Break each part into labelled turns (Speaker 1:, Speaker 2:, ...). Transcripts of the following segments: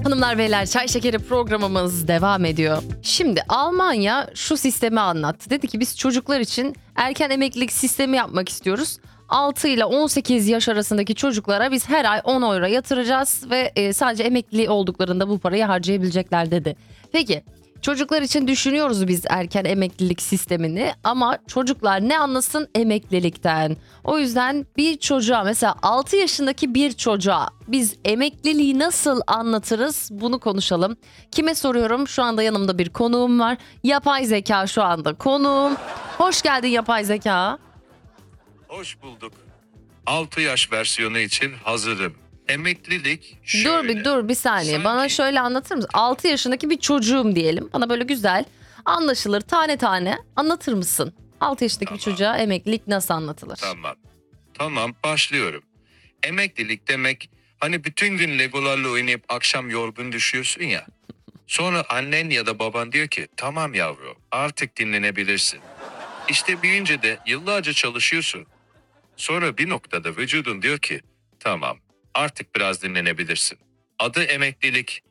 Speaker 1: Hanımlar beyler, Çay Şekeri programımız devam ediyor. Şimdi Almanya şu sistemi anlattı. Dedi ki biz çocuklar için erken emeklilik sistemi yapmak istiyoruz. 6 ile 18 yaş arasındaki çocuklara biz her ay 10 euro yatıracağız ve sadece emekli olduklarında bu parayı harcayabilecekler dedi. Peki çocuklar için düşünüyoruz biz erken emeklilik sistemini ama çocuklar ne anlasın emeklilikten. O yüzden bir çocuğa, mesela 6 yaşındaki bir çocuğa biz emekliliği nasıl anlatırız, bunu konuşalım. Kime soruyorum? Şu anda yanımda bir konuğum var. Yapay zeka şu anda konuğum. Hoş geldin yapay zeka.
Speaker 2: Hoş bulduk. 6 yaş versiyonu için hazırım. Emeklilik şöyle.
Speaker 1: Dur bir saniye.
Speaker 2: Sanki-
Speaker 1: Bana şöyle anlatır mısın? 6 yaşındaki bir çocuğum diyelim. Bana böyle güzel, anlaşılır, tane tane anlatır mısın? 6 yaşındaki bir
Speaker 2: Tamam.
Speaker 1: çocuğa emeklilik nasıl anlatılır?
Speaker 2: Tamam başlıyorum. Emeklilik demek hani bütün gün legolarla oynayıp akşam yorgun düşüyorsun ya. Sonra annen ya da baban diyor ki tamam yavrum artık dinlenebilirsin. İşte büyüyünce de yıllarca çalışıyorsun. Sonra bir noktada vücudun diyor ki tamam artık biraz dinlenebilirsin. Adı emeklilik.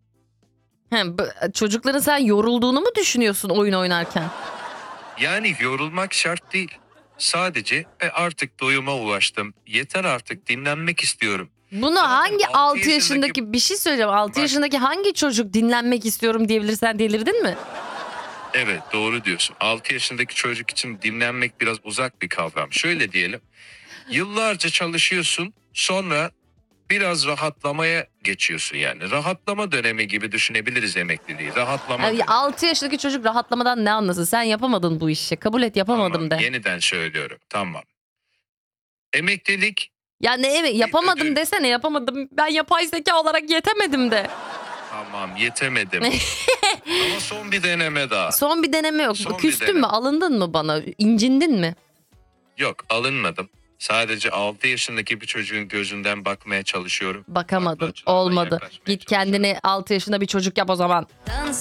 Speaker 1: Çocukların sen yorulduğunu mu düşünüyorsun oyun oynarken?
Speaker 2: Yani yorulmak şart değil. Sadece artık doyuma ulaştım. Yeter artık dinlenmek istiyorum.
Speaker 1: Bunu
Speaker 2: Zaten
Speaker 1: hangi
Speaker 2: 6
Speaker 1: 6
Speaker 2: yaşındaki
Speaker 1: yaşındaki bir şey söyleyeceğim. 6
Speaker 2: Bak.
Speaker 1: yaşındaki hangi çocuk dinlenmek istiyorum diyebilirsen delirdin mi?
Speaker 2: Evet doğru diyorsun. 6 yaşındaki çocuk için dinlenmek biraz uzak bir kavram. Şöyle diyelim. Yıllarca çalışıyorsun sonra biraz rahatlamaya geçiyorsun yani. Rahatlama dönemi gibi düşünebiliriz emekliliği. Rahatlama
Speaker 1: Yani
Speaker 2: dönemi.
Speaker 1: 6 yaşındaki çocuk rahatlamadan ne anlasın? Sen yapamadın bu işi. Kabul et, yapamadım
Speaker 2: Tamam,
Speaker 1: de.
Speaker 2: yeniden söylüyorum. Tamam. Emeklilik
Speaker 1: Ya ne yapamadım
Speaker 2: ödül.
Speaker 1: desene, yapamadım. Ben yapay zeka olarak yetemedim de.
Speaker 2: Tamam yetemedim. Ama son bir deneme daha.
Speaker 1: Son bir deneme yok.
Speaker 2: Son bir
Speaker 1: Küstün mü?
Speaker 2: deneme.
Speaker 1: Alındın mı bana? İncindin mi?
Speaker 2: Yok alınmadım. Sadece 6 yaşındaki bir çocuğun gözünden bakmaya çalışıyorum.
Speaker 1: Bakamadın.
Speaker 2: Farklı açılardan
Speaker 1: Olmadı.
Speaker 2: yaklaşmaya
Speaker 1: Git kendini 6 yaşında bir çocuk yap o zaman.
Speaker 3: Dans